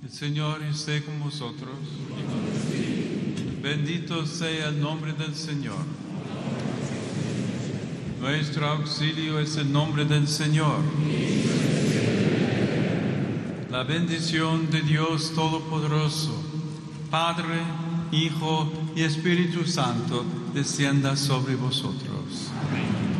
El Señor esté con vosotros. Bendito sea el nombre del Señor. Nuestro auxilio es el nombre del Señor. La bendición de Dios Todopoderoso, Padre, Hijo y Espíritu Santo, descienda sobre vosotros. Amén.